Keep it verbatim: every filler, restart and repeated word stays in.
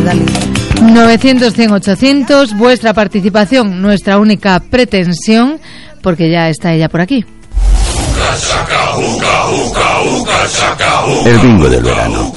Dalí. novecientos, cien, ochocientos, vuestra participación, nuestra única pretensión, porque ya está ella por aquí. El bingo del verano.